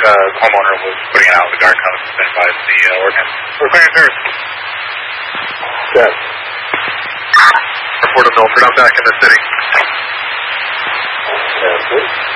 homeowner was putting it out with the guard house and by the ordinance. We're clearing first. Yes. Report of Milford, I'm back in the city. Yes.